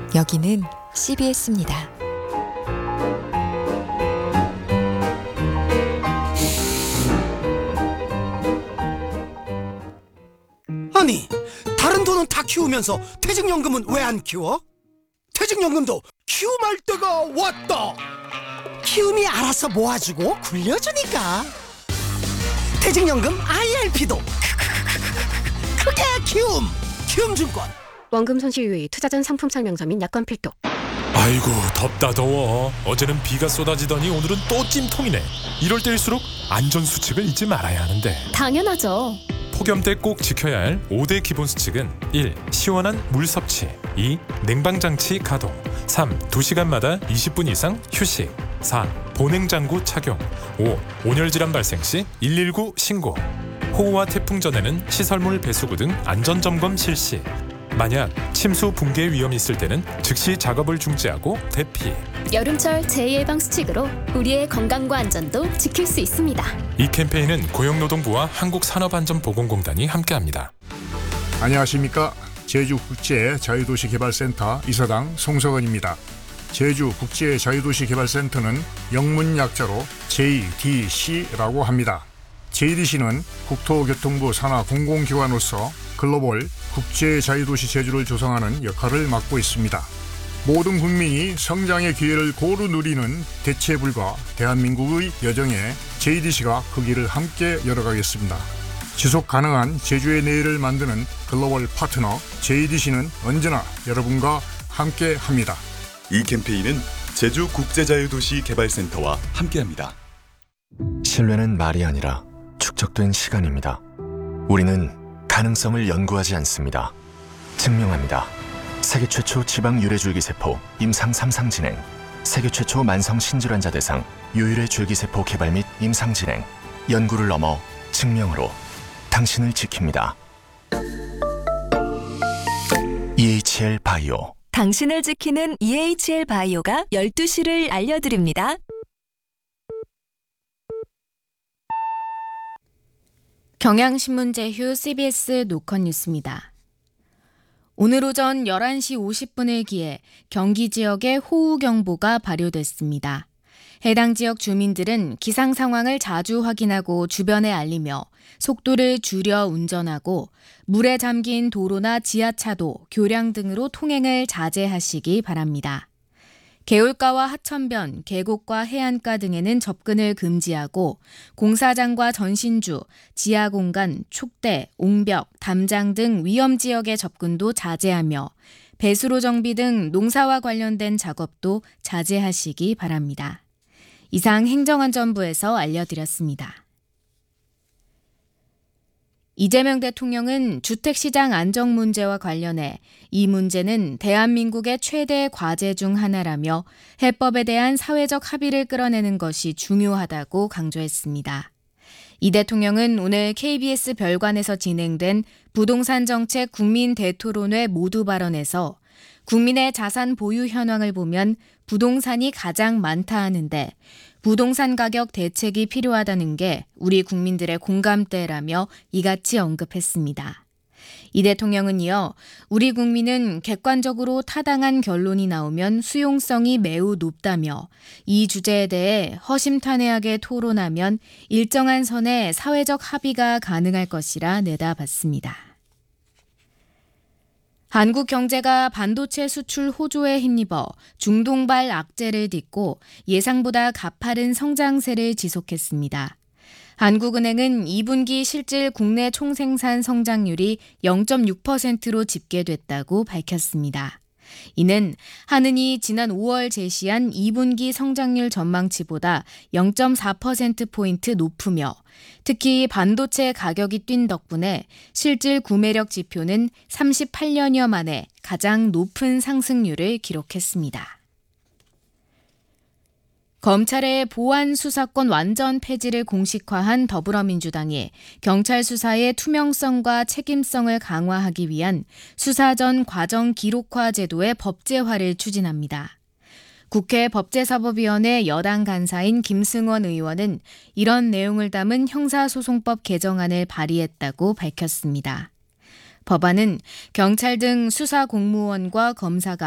여기는 CBS입니다. 아니, 다른 돈은 다 키우면서 퇴직연금은 왜 안 키워? 퇴직연금도 키움할 때가 왔다. 키움이 알아서 모아주고 굴려주니까. 퇴직연금 IRP도 크게 키움증권. 원금 손실 유의, 투자전 상품 설명서 및 약관 필독. 아이고 덥다 더워. 어제는 비가 쏟아지더니 오늘은 또 찜통이네. 이럴 때일수록 안전수칙을 잊지 말아야 하는데. 당연하죠. 폭염 때 꼭 지켜야 할 5대 기본 수칙은 1. 시원한 물 섭취, 2. 냉방장치 가동, 3. 2시간마다 20분 이상 휴식, 4. 보냉장구 착용, 5. 온열질환 발생 시 119 신고. 호우와 태풍 전에는 시설물 배수구 등 안전점검 실시. 만약 침수 붕괴 위험이 있을 때는 즉시 작업을 중지하고 대피. 여름철 재예방 수칙으로 우리의 건강과 안전도 지킬 수 있습니다. 이 캠페인은 고용노동부와 한국산업안전보건공단이 함께합니다. 안녕하십니까. 제주국제자유도시개발센터 이사장 송석원입니다. 제주국제자유도시개발센터는 영문 약자로 JDC라고 합니다. JDC는 국토교통부 산하 공공기관으로서 글로벌 국제자유도시 제주를 조성하는 역할을 맡고 있습니다. 모든 국민이 성장의 기회를 고루 누리는 대체불가 대한민국의 여정에 JDC가 그 길을 함께 열어가겠습니다. 지속 가능한 제주의 내일을 만드는 글로벌 파트너 JDC는 언제나 여러분과 함께합니다. 이 캠페인은 제주국제자유도시개발센터와 함께합니다. 신뢰는 말이 아니라 축적된 시간입니다. 우리는 가능성을 연구하지 않습니다. 증명합니다. 세계 최초 지방 유래줄기세포 임상 3상 진행, 세계 최초 만성 신질환자 대상 유일의 줄기세포 개발 및 임상 진행, 연구를 넘어 증명으로 당신을 지킵니다. EHL 바이오. 당신을 지키는 EHL 바이오가 12시를 알려드립니다. 경향신문 제휴 CBS 노컷 뉴스입니다. 오늘 오전 11시 50분을 기해 경기 지역에 호우경보가 발효됐습니다. 해당 지역 주민들은 기상 상황을 자주 확인하고 주변에 알리며 속도를 줄여 운전하고 물에 잠긴 도로나 지하차도, 교량 등으로 통행을 자제하시기 바랍니다. 개울가와 하천변, 계곡과 해안가 등에는 접근을 금지하고 공사장과 전신주, 지하공간, 촉대, 옹벽, 담장 등 위험지역의 접근도 자제하며 배수로 정비 등 농사와 관련된 작업도 자제하시기 바랍니다. 이상 행정안전부에서 알려드렸습니다. 이재명 대통령은 주택시장 안정 문제와 관련해 이 문제는 대한민국의 최대 과제 중 하나라며 해법에 대한 사회적 합의를 끌어내는 것이 중요하다고 강조했습니다. 이 대통령은 오늘 KBS 별관에서 진행된 부동산 정책 국민 대토론회 모두 발언에서 국민의 자산 보유 현황을 보면 부동산이 가장 많다 하는데 부동산 가격 대책이 필요하다는 게 우리 국민들의 공감대라며 이같이 언급했습니다. 이 대통령은 이어 우리 국민은 객관적으로 타당한 결론이 나오면 수용성이 매우 높다며 이 주제에 대해 허심탄회하게 토론하면 일정한 선에 사회적 합의가 가능할 것이라 내다봤습니다. 한국 경제가 반도체 수출 호조에 힘입어 중동발 악재를 딛고 예상보다 가파른 성장세를 지속했습니다. 한국은행은 2분기 실질 국내 총생산 성장률이 0.6%로 집계됐다고 밝혔습니다. 이는 한은이 지난 5월 제시한 2분기 성장률 전망치보다 0.4%포인트 높으며 특히 반도체 가격이 뛴 덕분에 실질 구매력 지표는 38년여 만에 가장 높은 상승률을 기록했습니다. 검찰의 보안 수사권 완전 폐지를 공식화한 더불어민주당이 경찰 수사의 투명성과 책임성을 강화하기 위한 수사 전 과정 기록화 제도의 법제화를 추진합니다. 국회 법제사법위원회 여당 간사인 김승원 의원은 이런 내용을 담은 형사소송법 개정안을 발의했다고 밝혔습니다. 법안은 경찰 등 수사 공무원과 검사가